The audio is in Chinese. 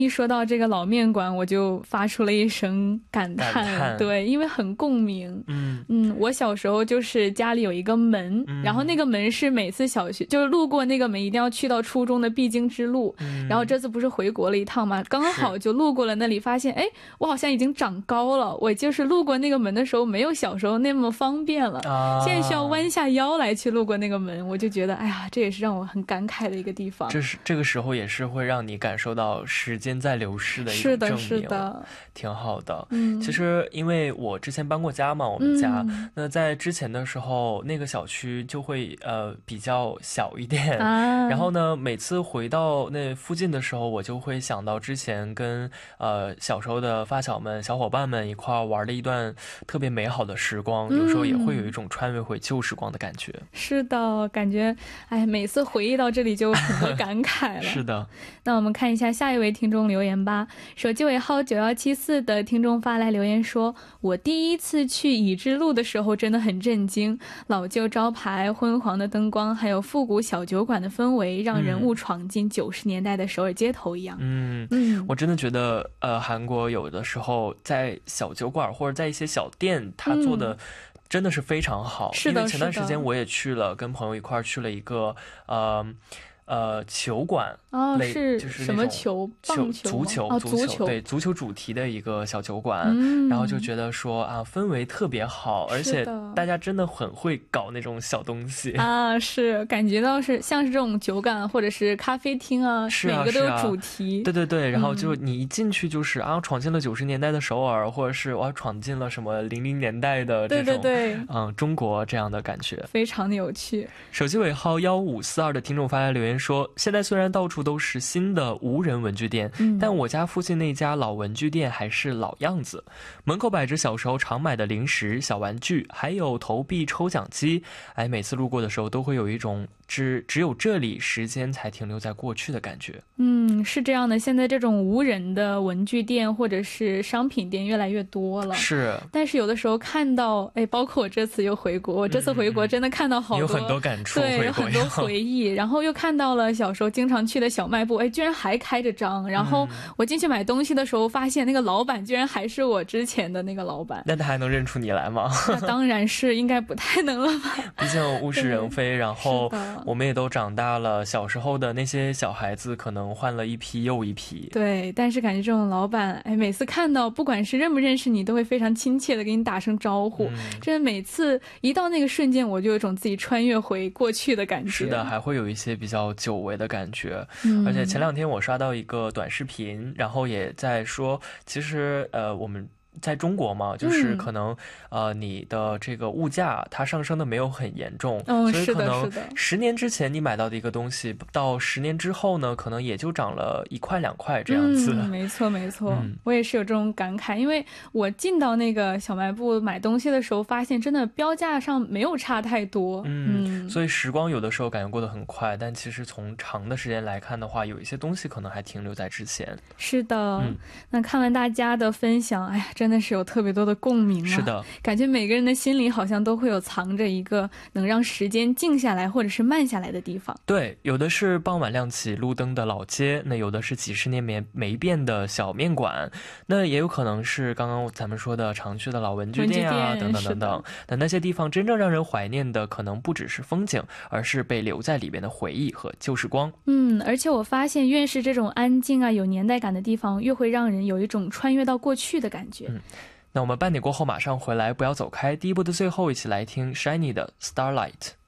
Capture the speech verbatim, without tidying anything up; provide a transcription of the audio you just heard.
一说到这个老面馆，我就发出了一声感叹， 感叹对，因为很共鸣。 嗯嗯，我小时候就是家里有一个门， 嗯然后那个门是每次小学就是路过那个门一定要去到初中的必经之路。 嗯然后这次不是回国了一趟嘛，刚好就路过了那里，发现哎，我好像已经长高了。我就是路过那个门的时候，没有小时候那么方便了， 啊， 现在需要弯下腰来去路过那个门，我就觉得哎呀，这也是让我很感慨的一个地方。 这是这个时候也是会让你感受到时间在流逝的一是的， 种证明， 是的， 挺好的。 嗯， 其实因为我之前搬过家嘛，我们家、 嗯、 那在之前的时候，那个小区就会呃比较小一点、 啊， 然后呢，每次回到那附近的时候，我就会想到之前跟呃小时候的发小们、小伙伴们一块玩的一段特别美好的时光， 嗯、 有时候也会有一种穿越回旧时光的感觉。 是的，感觉哎，每次回忆到这里就很多感慨了。 是的， 那我们看一下下一位听众留言吧。手机尾号九一七四的听众发来留言说，我第一次去乙支路的时候真的很震惊，老旧招牌、昏黄的灯光还有复古小酒馆的氛围，让人物闯进九十年代的首尔街头一样。 嗯嗯， 我真的觉得呃韩国有的时候在小酒馆或者在一些小店他做的、嗯真的是非常好。 是的， 因为前段时间我也去了，跟朋友一块儿去了一个呃呃球馆。 哦， 是就是什么球？棒球、 足球、 哦、 足球， 足球， 对，足球主题的一个小酒馆、 嗯、 然后就觉得说啊，氛围特别好，而且大家真的很会搞那种小东西啊，是感觉到是像是这种酒馆或者是咖啡厅啊， 是啊， 每个都有主题， 啊、对对对，然后就你一进去就是、嗯、啊，闯进了九十年代的首尔，或者是我闯进了什么零零年代的这种， 对对对， 嗯，中国这样的感觉， 非常的有趣。 手机尾号幺五四二的听众发来留言说，现在虽然到处都是新的无人文具店、嗯、但我家附近那家老文具店还是老样子，门口摆着小时候常买的零食、小玩具，还有投币抽奖机。哎，每次路过的时候都会有一种只只有这里时间才停留在过去的感觉。 嗯，是这样的，现在这种无人的文具店或者是商品店越来越多了， 是， 但是有的时候看到，哎，包括我这次又回国，我这次回国真的看到好多、 嗯、有很多感触， 对，有很多回忆，然后又看到了小时候经常去的小卖部，哎，居然还开着张，然后我进去买东西的时候发现那个老板居然还是我之前的那个老板。 那他还能认出你来吗？ 那当然是应该不太能了吧， 毕竟物是人非，然后我们也都长大了，小时候的那些小孩子可能换了一批又一批。 对，但是感觉这种老板，哎，每次看到不管是认不认识你都会非常亲切的给你打声招呼、嗯、真的每次一到那个瞬间我就有一种自己穿越回过去的感觉。 是的，还会有一些比较久违的感觉、 嗯、 而且前两天我刷到一个短视频，然后也在说其实呃我们在中国嘛，就是可能、嗯、呃你的这个物价它上升的没有很严重、 嗯、 所以可能是的十年之前你买到的一个东西到十年之后呢可能也就涨了一块两块这样子、 嗯、没错没错、 嗯、 我也是有这种感慨，因为我进到那个小卖部买东西的时候发现真的标价上没有差太多。 嗯, 嗯所以时光有的时候感觉过得很快，但其实从长的时间来看的话，有一些东西可能还停留在之前。 是的、 嗯、 那看完大家的分享，哎呀真的是有特别多的共鸣啊！ 是的， 感觉每个人的心里好像都会有藏着一个能让时间静下来或者是慢下来的地方。 对，有的是傍晚亮起路灯的老街，那有的是几十年没没变的小面馆，那也有可能是刚刚咱们说的常去的老文具店啊，等等等等。那那些地方真正让人怀念的，可能不只是风景，而是被留在里边的回忆和旧时光。 嗯，而且我发现越是这种安静啊有年代感的地方，越会让人有一种穿越到过去的感觉。 嗯，那我们半点过后马上回来，不要走开。第一部的最后，一起来听 Shiny 的 Starlight。